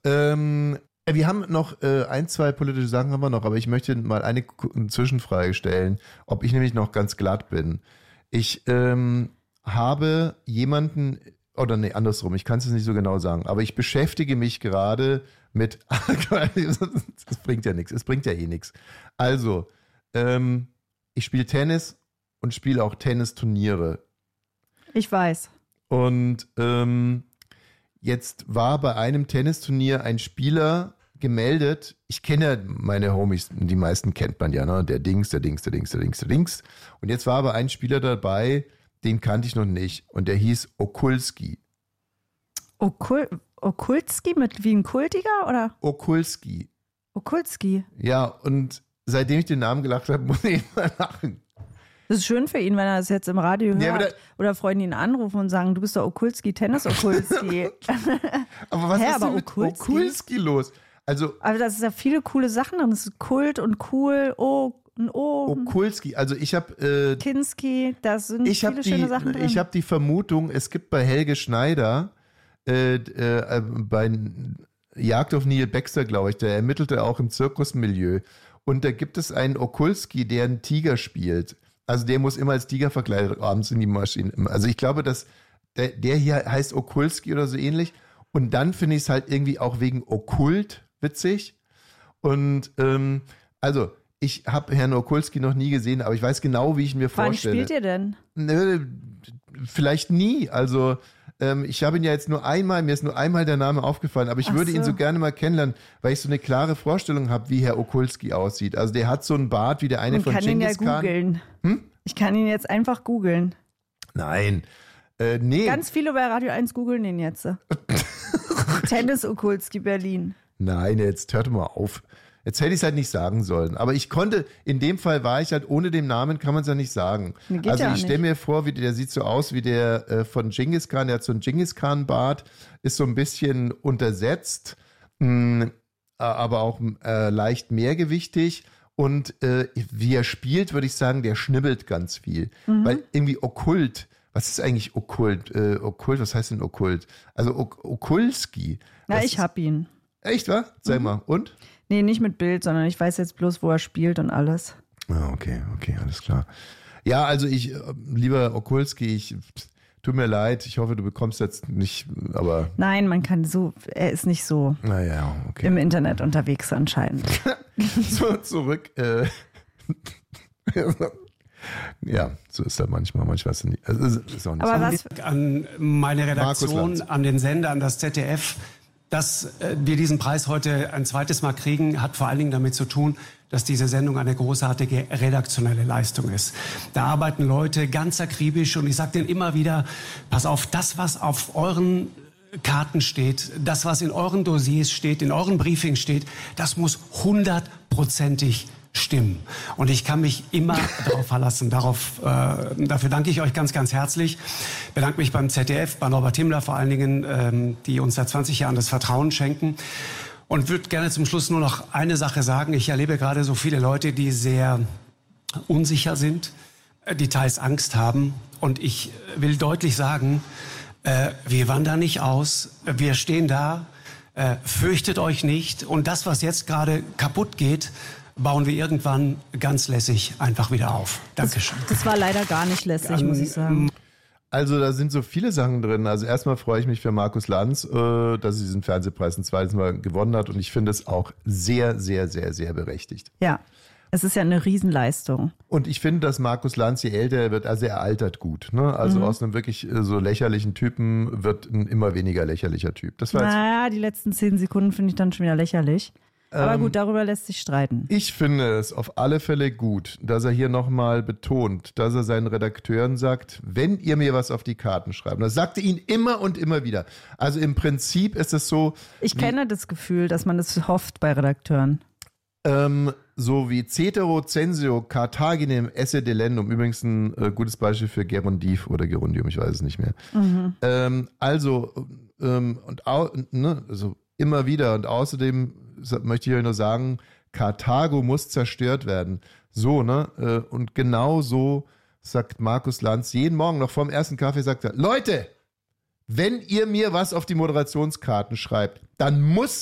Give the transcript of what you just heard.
Wir haben noch ein, zwei politische Sachen haben wir noch, aber ich möchte mal eine Zwischenfrage stellen, ob ich nämlich noch ganz glatt bin. Ich habe jemanden, oder nee, andersrum, ich kann es nicht so genau sagen, aber ich beschäftige mich gerade mit, es bringt ja nichts, es bringt ja eh nichts. Also, ich spiele Tennis und spiele auch Tennisturniere. Ich weiß. Und jetzt war bei einem Tennisturnier ein Spieler gemeldet. Ich kenne ja meine Homies, die meisten kennt man ja, ne? Der Dings. Und jetzt war aber ein Spieler dabei, den kannte ich noch nicht. Und der hieß Okulski. Okulski wie ein Kultiger, oder? Okulski. Ja, und seitdem ich den Namen gelacht habe, muss ich immer lachen. Das ist schön für ihn, wenn er das jetzt im Radio hört. Ja, oder Freunde ihn anrufen und sagen, du bist der Okulski, Tennis-Okulski. Aber was ist denn mit Okulski los? Also das ist ja viele coole Sachen drin. Das ist Kult und cool, Okulski, also ich habe Kinski, das sind viele schöne Sachen drin. Ich habe die Vermutung, es gibt bei Helge Schneider bei Jagd auf Neil Baxter, glaube ich, der ermittelte auch im Zirkusmilieu. Und da gibt es einen Okulski, der einen Tiger spielt. Also der muss immer als Tiger verkleidet abends in die Maschine. Also ich glaube, dass der hier heißt Okulski oder so ähnlich. Und dann finde ich es halt irgendwie auch wegen Okkult witzig. Und also ich habe Herrn Okulski noch nie gesehen, aber ich weiß genau, wie ich ihn mir vorstelle. Wann spielt ihr denn? Vielleicht nie. Also ich habe ihn ja jetzt nur einmal, mir ist nur einmal der Name aufgefallen, aber ich würde ihn so gerne mal kennenlernen, weil ich so eine klare Vorstellung habe, wie Herr Okulski aussieht. Also der hat so einen Bart wie der eine von Genghis Khan. Ich kann ihn ja googeln. Ich kann ihn jetzt einfach googeln. Nein. Nee. Ganz viele bei Radio 1 googeln den jetzt. Tennis Okulski Berlin. Nein, jetzt hört mal auf. Jetzt hätte ich es halt nicht sagen sollen. Aber ich konnte, in dem Fall war ich halt, ohne den Namen kann man es ja nicht sagen. Also ich stelle mir vor, der sieht so aus wie der von Genghis Khan, der hat so einen Genghis Khan-Bart, ist so ein bisschen untersetzt, aber auch leicht mehrgewichtig. Und wie er spielt, würde ich sagen, der schnibbelt ganz viel. Weil irgendwie okkult, was ist eigentlich okkult? Was heißt denn okkult? Also Okulski. Na, ich hab ihn. Echt, wa? Sag mal. Und? Nee, nicht mit Bild, sondern ich weiß jetzt bloß, wo er spielt und alles. Ah, okay, alles klar. Ja, also lieber Okulski, tut mir leid, ich hoffe, du bekommst jetzt nicht, aber... Nein, er ist nicht so im Internet unterwegs anscheinend. So, zurück, ja, so ist er manchmal ist es nicht. Also, ist auch nicht aber so. was an meine Redaktion, an den Sender, an das ZDF... Dass wir diesen Preis heute ein zweites Mal kriegen, hat vor allen Dingen damit zu tun, dass diese Sendung eine großartige redaktionelle Leistung ist. Da arbeiten Leute ganz akribisch und ich sage denen immer wieder, pass auf, das, was auf euren Karten steht, das, was in euren Dossiers steht, in euren Briefings steht, das muss 100%ig stimmen. Und ich kann mich immer darauf verlassen. Dafür danke ich euch ganz, ganz herzlich. Bedanke mich beim ZDF, bei Norbert Himmler vor allen Dingen, die uns seit 20 Jahren das Vertrauen schenken. Und würde gerne zum Schluss nur noch eine Sache sagen. Ich erlebe gerade so viele Leute, die sehr unsicher sind, die teils Angst haben. Und ich will deutlich sagen, wir wandern nicht aus. Wir stehen da. Fürchtet euch nicht. Und das, was jetzt gerade kaputt geht, bauen wir irgendwann ganz lässig einfach wieder auf. Dankeschön. Das war leider gar nicht lässig, muss ich sagen. Also da sind so viele Sachen drin. Also erstmal freue ich mich für Markus Lanz, dass er diesen Fernsehpreis ein zweites Mal gewonnen hat. Und ich finde es auch sehr, sehr, sehr, sehr berechtigt. Ja, es ist ja eine Riesenleistung. Und ich finde, dass Markus Lanz, je älter er wird, also er altert gut. Ne? Also aus einem wirklich so lächerlichen Typen wird ein immer weniger lächerlicher Typ. Das war die letzten 10 Sekunden finde ich dann schon wieder lächerlich. Aber gut, darüber lässt sich streiten. Ich finde es auf alle Fälle gut, dass er hier nochmal betont, dass er seinen Redakteuren sagt, wenn ihr mir was auf die Karten schreibt. Das sagte ihn immer und immer wieder. Also im Prinzip ist es so... Ich kenne das Gefühl, dass man das hofft bei Redakteuren. So wie Cetero Censeo Carthaginem esse delendum. Übrigens ein gutes Beispiel für Gerundiv oder Gerundium, ich weiß es nicht mehr. Also immer wieder und außerdem möchte ich euch nur sagen, Karthago muss zerstört werden. So, ne? Und genau so sagt Markus Lanz jeden Morgen noch vorm ersten Kaffee, sagt er, Leute, wenn ihr mir was auf die Moderationskarten schreibt, dann muss